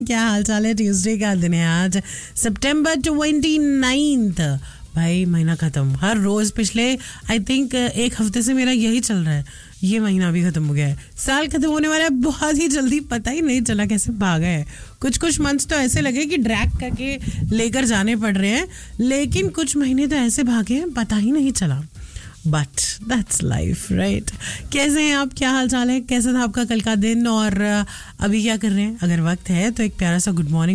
क्या हाल चाल है? ट्यूसडे का दिन है आज, सितंबर 29। भाई महीना खत्म। हर रोज पिछले आई थिंक एक हफ्ते से मेरा यही चल रहा है। ये महीना भी खत्म हो गया है, साल खत्म होने वाला है बहुत ही जल्दी, पता ही नहीं चला कैसे भागा है। कुछ मंथ्स तो ऐसे लगे कि ड्रैग करके लेकर जाने पड़ रहे हैं, लेकिन कुछ महीने तो ऐसे भागे हैं पता ही नहीं चला। But that's life, right? कैसे हैं आप? क्या हाल चाल है? कैसा था आपका कल का दिन? और अभी क्या कर रहे हैं? अगर वक्त है तो एक प्यारा सा गुड मॉर्निंग